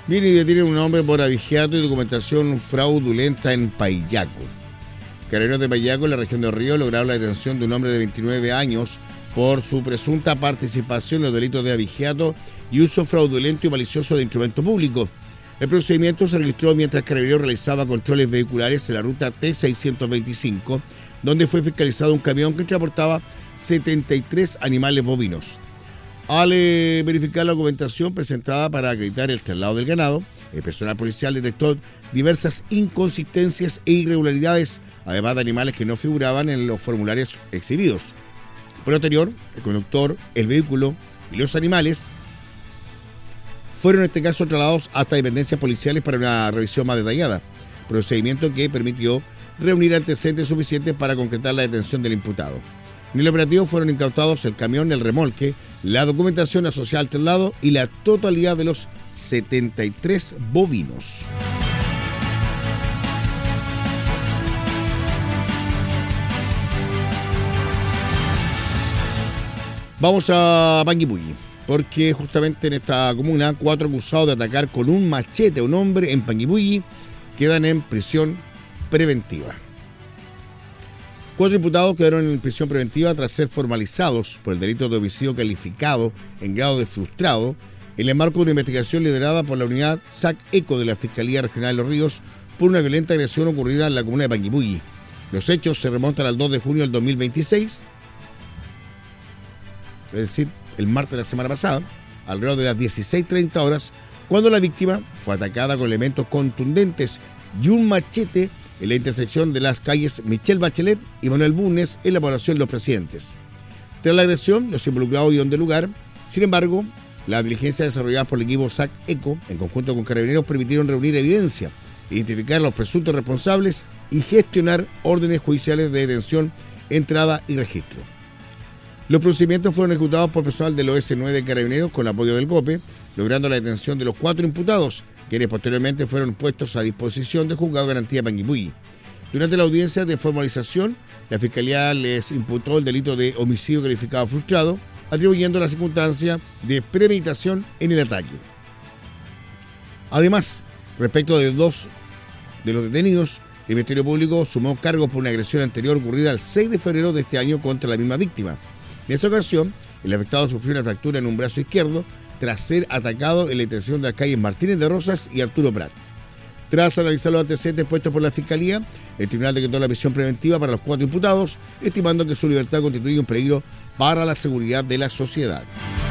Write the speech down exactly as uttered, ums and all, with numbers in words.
Viene y detiene a un hombre por abigeato y documentación fraudulenta en Payaco. Carabineros de Payaco, en la región de Río, lograron la detención de un hombre de veintinueve años por su presunta participación en los delitos de abigeato y uso fraudulento y malicioso de instrumento público. El procedimiento se registró mientras Carabineros realizaba controles vehiculares en la ruta T seiscientos veinticinco, donde fue fiscalizado un camión que transportaba setenta y tres animales bovinos. Al eh, verificar la documentación presentada para acreditar el traslado del ganado, el personal policial detectó diversas inconsistencias e irregularidades, además de animales que no figuraban en los formularios exhibidos. Por lo anterior, el conductor, el vehículo y los animales fueron en este caso trasladados hasta dependencias policiales para una revisión más detallada, procedimiento que permitió reunir antecedentes suficientes para concretar la detención del imputado. En el operativo fueron incautados el camión, el remolque, la documentación asociada al traslado y la totalidad de los setenta y tres bovinos. Vamos a Panguipulli, porque justamente en esta comuna, cuatro acusados de atacar con un machete a un hombre en Panguipulli quedan en prisión preventiva. Cuatro imputados quedaron en prisión preventiva tras ser formalizados por el delito de homicidio calificado en grado de frustrado en el marco de una investigación liderada por la unidad S A C ECO de la Fiscalía Regional de Los Ríos por una violenta agresión ocurrida en la comuna de Panguipulli. Los hechos se remontan al dos de junio del dos mil veintiséis, es decir, el martes de la semana pasada, alrededor de las dieciséis treinta horas, cuando la víctima fue atacada con elementos contundentes y un machete en la intersección de las calles Michelle Bachelet y Manuel Bulnes en la población Los Presidentes. Tras la agresión, los involucrados dieron de lugar. Sin embargo, las diligencias desarrolladas por el equipo S A C ECO, en conjunto con Carabineros, permitieron reunir evidencia, identificar a los presuntos responsables y gestionar órdenes judiciales de detención, entrada y registro. Los procedimientos fueron ejecutados por personal del O S nueve de Carabineros con apoyo del GOPE, logrando la detención de los cuatro imputados, quienes posteriormente fueron puestos a disposición del Juzgado de Garantía de Panguipulli. Durante la audiencia de formalización, la Fiscalía les imputó el delito de homicidio calificado frustrado, atribuyendo la circunstancia de premeditación en el ataque. Además, respecto de dos de los detenidos, el Ministerio Público sumó cargos por una agresión anterior ocurrida el seis de febrero de este año contra la misma víctima. En esa ocasión, el afectado sufrió una fractura en un brazo izquierdo tras ser atacado en la intersección de las calles Martínez de Rosas y Arturo Prat. Tras analizar los antecedentes puestos por la Fiscalía, el tribunal decretó la prisión preventiva para los cuatro imputados, estimando que su libertad constituye un peligro para la seguridad de la sociedad.